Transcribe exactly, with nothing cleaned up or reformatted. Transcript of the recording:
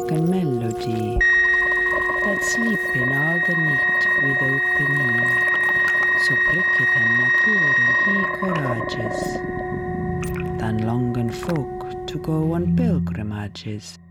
and melody, that sleeping all the night with open ear, so pricketh and naturen he courageous, than longen folk to go on pilgrimages.